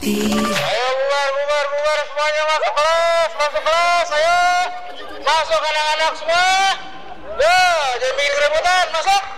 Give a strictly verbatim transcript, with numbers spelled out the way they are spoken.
Ayo bubar, bubar, bubar semuanya masuk kelas, masuk kelas, ayo. Masuk anak-anak semua. Yo, jangan bikin keributan, masuk.